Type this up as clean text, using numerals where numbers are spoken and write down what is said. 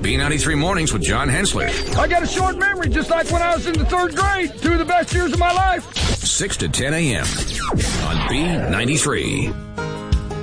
B93 Mornings with John Hensler. I got a short memory, just like when I was in the third grade. 2 of the best years of my life. 6 to 10 a.m. on B93.